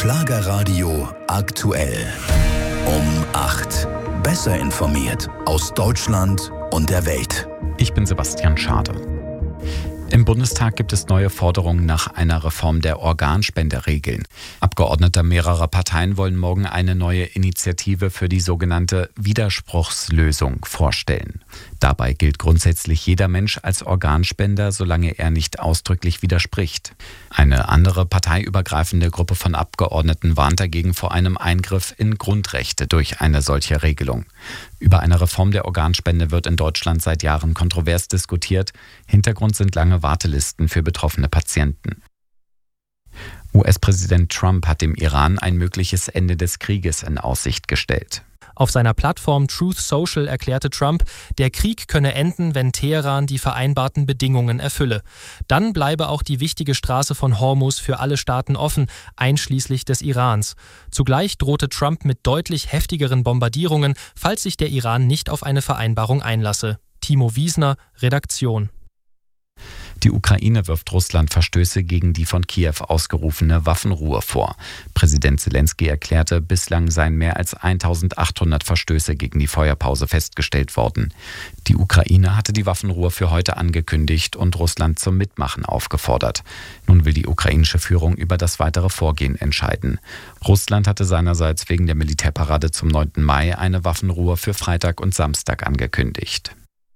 Schlagerradio aktuell. Um 8. Besser informiert aus Deutschland und der Welt. Ich bin Sebastian Schade. Im Bundestag gibt es neue Forderungen nach einer Reform der Organspenderegeln. Abgeordnete mehrerer Parteien wollen morgen eine neue Initiative für die sogenannte Widerspruchslösung vorstellen. Dabei gilt grundsätzlich jeder Mensch als Organspender, solange er nicht ausdrücklich widerspricht. Eine andere parteiübergreifende Gruppe von Abgeordneten warnt dagegen vor einem Eingriff in Grundrechte durch eine solche Regelung. Über eine Reform der Organspende wird in Deutschland seit Jahren kontrovers diskutiert. Hintergrund sind lange Wartelisten für betroffene Patienten. US-Präsident Trump hat dem Iran ein mögliches Ende des Krieges in Aussicht gestellt. Auf seiner Plattform Truth Social erklärte Trump, der Krieg könne enden, wenn Teheran die vereinbarten Bedingungen erfülle. Dann bleibe auch die wichtige Straße von Hormuz für alle Staaten offen, einschließlich des Irans. Zugleich drohte Trump mit deutlich heftigeren Bombardierungen, falls sich der Iran nicht auf eine Vereinbarung einlasse. Timo Wiesner, Redaktion. Die Ukraine wirft Russland Verstöße gegen die von Kiew ausgerufene Waffenruhe vor. Präsident Zelensky erklärte, bislang seien mehr als 1800 Verstöße gegen die Feuerpause festgestellt worden. Die Ukraine hatte die Waffenruhe für heute angekündigt und Russland zum Mitmachen aufgefordert. Nun will die ukrainische Führung über das weitere Vorgehen entscheiden. Russland hatte seinerseits wegen der Militärparade zum 9. Mai eine Waffenruhe für Freitag und Samstag angekündigt.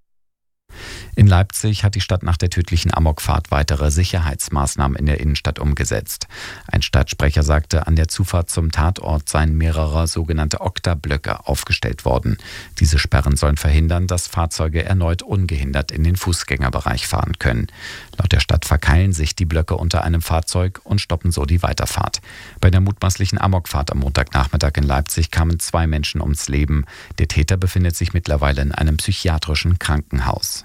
In Leipzig hat die Stadt nach der tödlichen Amokfahrt weitere Sicherheitsmaßnahmen in der Innenstadt umgesetzt. Ein Stadtsprecher sagte, an der Zufahrt zum Tatort seien mehrere sogenannte Okta-Blöcke aufgestellt worden. Diese Sperren sollen verhindern, dass Fahrzeuge erneut ungehindert in den Fußgängerbereich fahren können. Laut der Stadt verkeilen sich die Blöcke unter einem Fahrzeug und stoppen so die Weiterfahrt. Bei der mutmaßlichen Amokfahrt am Montagnachmittag in Leipzig kamen 2 Menschen ums Leben. Der Täter befindet sich mittlerweile in einem psychiatrischen Krankenhaus.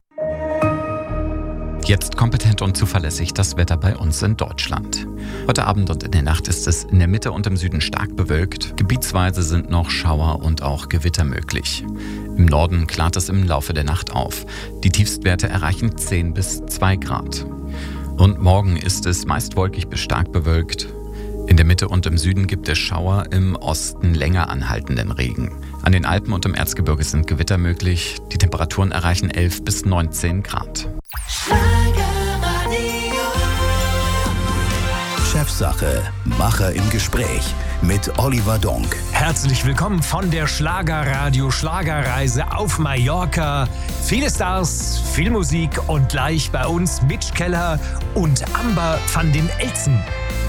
Jetzt kompetent und zuverlässig das Wetter bei uns in Deutschland. Heute Abend und in der Nacht ist es in der Mitte und im Süden stark bewölkt. Gebietsweise sind noch Schauer und auch Gewitter möglich. Im Norden klart es im Laufe der Nacht auf. Die Tiefstwerte erreichen 10 bis 2 Grad. Und morgen ist es meist wolkig bis stark bewölkt. In der Mitte und im Süden gibt es Schauer, im Osten länger anhaltenden Regen. An den Alpen und im Erzgebirge sind Gewitter möglich. Die Temperaturen erreichen 11 bis 19 Grad. Chefsache, Macher im Gespräch mit Oliver Donk. Herzlich willkommen von der Schlagerradio Schlagerreise auf Mallorca. Viele Stars, viel Musik und gleich bei uns Mitch Keller und Amber van den Elzen.